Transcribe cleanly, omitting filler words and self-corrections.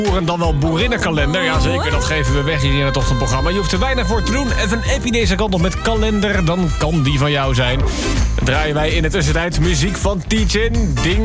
boeren dan wel boerinnenkalender. Jazeker, dat geven we weg hier in het ochtendprogramma. Je hoeft er weinig voor te doen. Even een appie deze kant op met kalender, dan kan die van jou zijn. Dan draaien wij in de tussentijd muziek van Teachin. Ding.